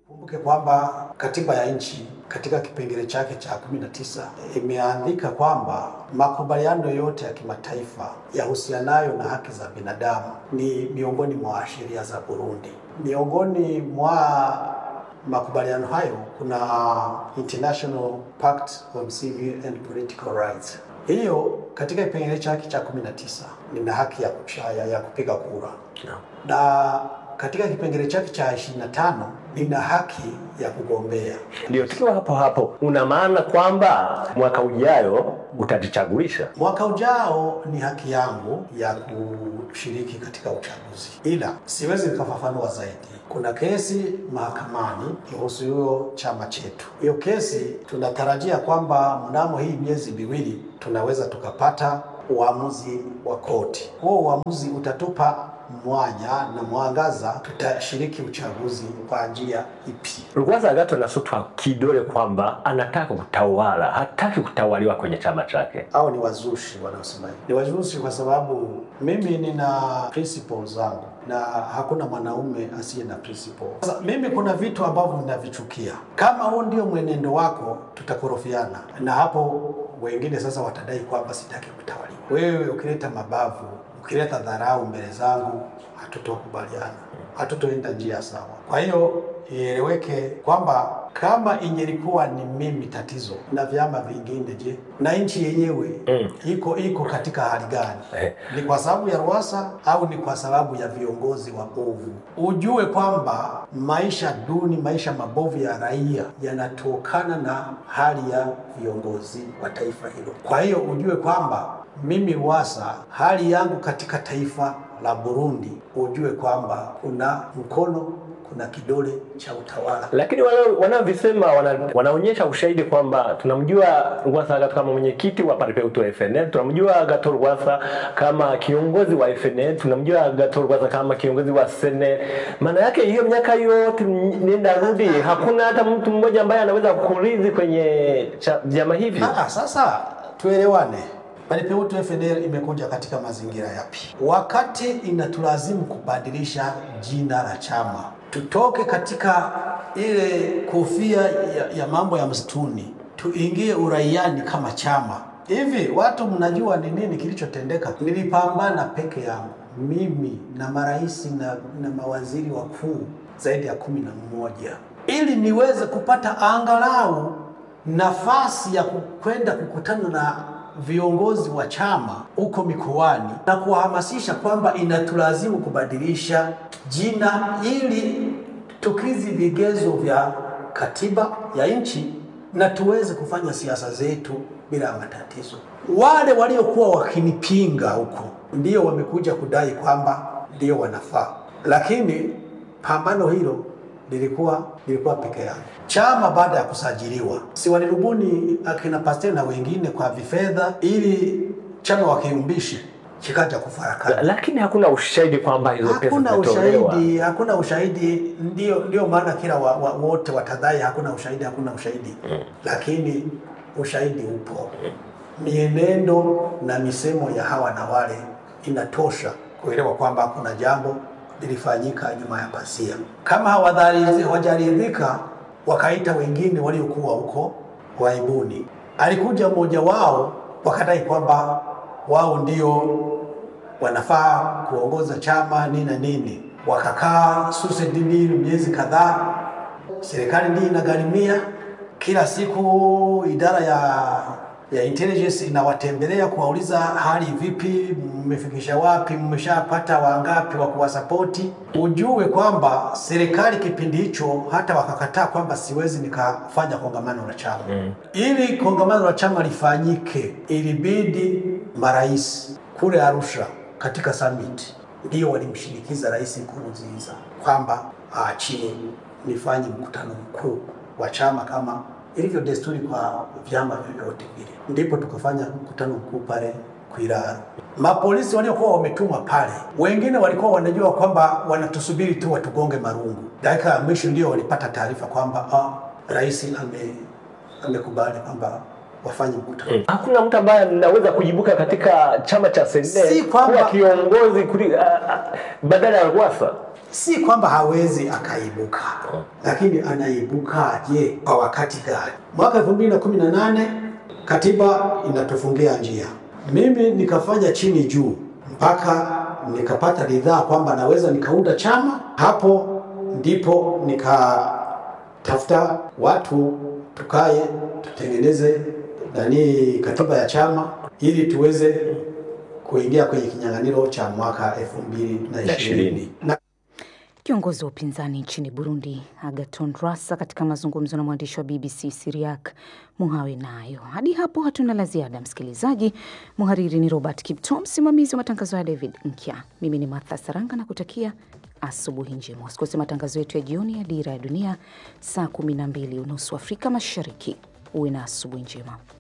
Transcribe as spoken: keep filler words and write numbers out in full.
Kumbuke kwamba katiba ya nchi katika kipengele chake cha kumi na tisa imeandika kwamba makubaliano yote ya kimataifa yahusianayo na haki za binadamu ni miongoni mwa sheria za Burundi. Miongoni mwa makubaliano hayo kuna International Pact on Civil and Political Rights. Hiyo katika kipengele chake cha kumi na tisa nina haki ya kuchaya ya kupiga kura. No. Na katika kipengele chake cha ishirini na tano nina haki ya kugombea. Ndio, tukiwa hapo hapo, una maana kwamba mwaka ujao utajichagulisha? Mwaka ujao ni haki yangu ya kushiriki katika uchaguzi, ila siwezi nikafafanua zaidi. Kuna kesi mahakamani kuhusu hiyo chama chetu. Hiyo kesi tunatarajia kwamba mnamo hii miezi miwili tunaweza tukapata uamuzi wa koti. Huo uamuzi utatupa mwanya na mwangaza tutashiriki uchaguzi kwa njia ipi. Rugwaza Agathon anasutwa kidole kwamba anataka kutawala, hataki kutawaliwa kwenye chama chake. Au ni wazushi wanaosema hivi? Ni wazushi kwa sababu mimi nina principles zangu na hakuna mwanaume asiye na principle. Sasa mimi kuna vitu ambavyo ninavichukia. Kama huo ndio mwenendo wako, tutakorofiana. Na hapo wengine sasa watadai kwamba sitaki kutawaliwa. Wewe ukileta mabavu, ukileta dharau mbele zangu, hatutokubaliana, hatutoenda njia sawa. Kwa hiyo ieleweke kwamba kama ingelikuwa ni mimi tatizo na vyama vingine, je, na nchi yenyewe mm. iko iko katika hali gani? Eh. Ni kwa sababu ya Rwasa au ni kwa sababu ya viongozi wabovu? Ujue kwamba maisha duni, maisha mabovu ya raia yanatokana na hali ya viongozi wa taifa hilo. Kwa hiyo ujue kwamba mimi Rwasa, hali yangu katika taifa la Burundi, ujue kwamba kuna mkono, kuna kidole cha utawala. Lakini wanavisema wana, wanaonyesha ushahidi kwamba tunamjua Rugwaza Agathon kama mwenyekiti wa Paripeutu wa F N L, tunamjua Agathon Rugwaza kama kiongozi wa F N L, tunamjua Agathon Rugwaza kama kiongozi wa S N L. Maana yake hiyo miaka yote nenda rudi, hakuna hata mtu mmoja ambaye anaweza kurithi kwenye vyama hivi. Ah, sasa tuelewane. Paripeutu F N L imekuja katika mazingira yapi? Wakati inatulazimu kubadilisha jina la chama, tutoke katika ile kofia ya, ya mambo ya msituni, tuingie uraiani kama chama. Hivi watu mnajua ni nini kilichotendeka? Nilipambana peke yangu, mimi na maraisi na, na mawaziri wakuu zaidi ya kumi na mmoja ili niweze kupata angalau nafasi ya kwenda kukutana na viongozi wa chama huko mikoani na kuhamasisha kwamba inatulazimu kubadilisha jina ili tukizi vigezo vya katiba ya nchi na tuweze kufanya siasa zetu bila matatizo. Wale waliokuwa wakinipinga huko ndio wamekuja kudai kwamba ndio wanafaa, lakini pambano hilo nilikuwa nilikuwa peke yangu. Chama baada ya kusajiliwa, si walirubuni akina Pasteur na wengine kwa vifedha ili chama wakiumbishe, kikaja kufarakana. Lakini hakuna ushahidi kwamba hizo pesa hakuna ushahidi, hakuna ushahidi. Ndio ndio maana kila wa, wa, wote watadai hakuna ushahidi, hakuna ushahidi. Mm. Lakini ushahidi upo. Mm. Mienendo na misemo ya hawa na wale inatosha kuelewa kwamba kuna jambo lilifanyika nyuma ya pazia. Kama hawajaridhika, wakaita wengine waliokuwa huko waibuni. Alikuja mmoja wao wakadai kwamba wao ndio wanafaa kuongoza chama nini na nini. Wakakaa susedini miezi kadhaa, serikali ndiyo inagharimia. Kila siku idara ya ya intelligence inawatembelea kuwauliza hali vipi, mmefikisha wapi, mmeshapata wangapi wa kuwasapoti. Ujue kwamba serikali kipindi hicho hata wakakataa kwamba siwezi nikafanya kongamano la chama. Mm. Ili kongamano la chama lifanyike, ilibidi marais kule Arusha katika summit ndio walimshinikiza Rais Nkurunziza kwamba aachie nifanye mkutano mkuu wa chama kama ilivyo desturi kwa vyama vyote vile. Ndipo tukafanya mkutano mkuu pale Kwiraro. Mapolisi waliokuwa wametumwa pale, wengine walikuwa wanajua kwamba wanatusubiri tu watugonge marungu. Dakika ya mwisho ndio walipata taarifa kwamba ah, rais ame amekubali kwamba wafanye mkutano. Mm. Hakuna mtu ambaye anaweza kujibuka katika chama cha S N L si kuwa kiongozi kuli, uh, uh, badala ya Rwasa. si kwamba hawezi akaibuka, lakini anaibukaje kwa wakati gani? Mwaka elfu mbili na kumi na nane katiba inatufungia njia. Mimi nikafanya chini juu mpaka nikapata ridhaa kwamba naweza nikaunda chama. Hapo ndipo nikatafuta watu tukae tutengeneze nani katiba ya chama ili tuweze kuingia kwenye kinyang'anyiro cha mwaka elfu mbili na ishirini. Kiongozi wa upinzani nchini Burundi Agathon Rwasa katika mazungumzo na mwandishi wa B B C Siriak Muhawe nayo. Hadi hapo hatuna la ziada msikilizaji. Muhariri ni Robert Kipto, msimamizi wa matangazo ya David Nkya. Mimi ni Martha Saranga na kutakia asubuhi njema. Usikose matangazo yetu ya jioni ya Dira ya Dunia saa kumi na mbili unusu Afrika Mashariki. Uwe na asubuhi njema.